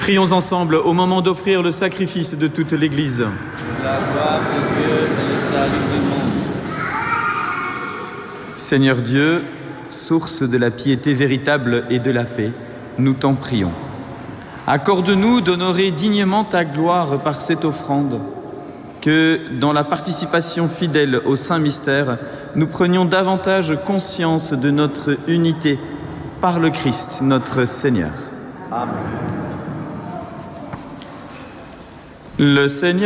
Prions ensemble au moment d'offrir le sacrifice de toute l'Église. La gloire de Dieu et le salut du monde. Seigneur Dieu, source de la piété véritable et de la paix, nous t'en prions. Accorde-nous d'honorer dignement ta gloire par cette offrande, que dans la participation fidèle au Saint Mystère, nous prenions davantage conscience de notre unité par le Christ, notre Seigneur. Amen. Le Seigneur